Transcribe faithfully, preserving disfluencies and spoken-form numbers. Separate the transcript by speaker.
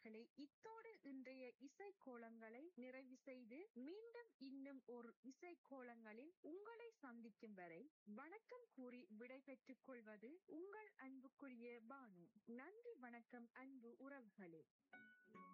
Speaker 1: உறவுகளே, இத்தோடு இன்றைய இசைக்கோலங்களை நிறைவு செய்து மீண்டும் இன்னும் ஒரு இசைக்கோலங்களில் உங்களை சந்திக்கும் வரை வணக்கம் கூறி விடைபெற்றுக் கொள்வது உங்கள் அன்புக்குரிய பானு. நன்றி, வணக்கம் அன்பு உறவுகளே.